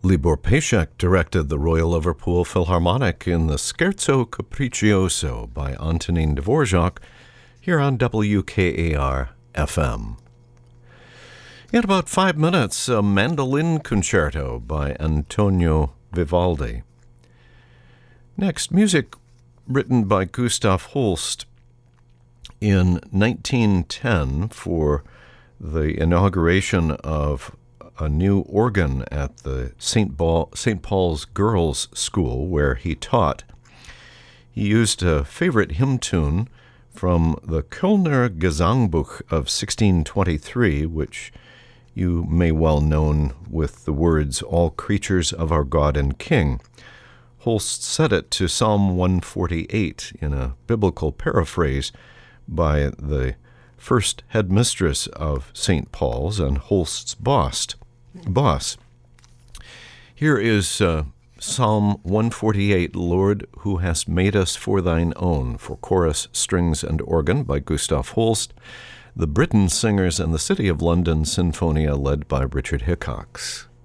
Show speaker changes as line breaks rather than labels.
Libor Paschak directed the Royal Liverpool Philharmonic in the Scherzo Capriccioso by Antonin Dvorak here on WKAR FM. In about 5 minutes, a mandolin concerto by Antonio Vivaldi. Next, music written by Gustav Holst in 1910 for the inauguration of a new organ at the St. Paul's Girls' School where he taught. He used a favorite hymn tune from the Kölner Gesangbuch of 1623, which you may well know with the words, "All creatures of our God and King." Holst set it to Psalm 148 in a biblical paraphrase by the first headmistress of St. Paul's and Holst's boss. Here is Psalm 148, Lord, who hast made us for thine own, for chorus, strings, and organ by Gustav Holst, the Britten Singers and the City of London Sinfonia led by Richard Hickox.